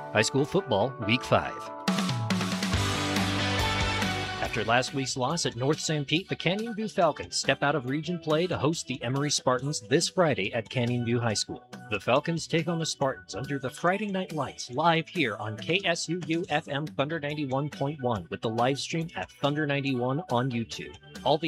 High school football, Week 5. After last week's loss at North St. Pete, the Canyon View Falcons step out of region play to host the Emory Spartans this Friday at Canyon View High School. The Falcons take on the Spartans under the Friday Night Lights live here on KSUU FM Thunder 91.1 with the live stream at Thunder 91 on YouTube. All the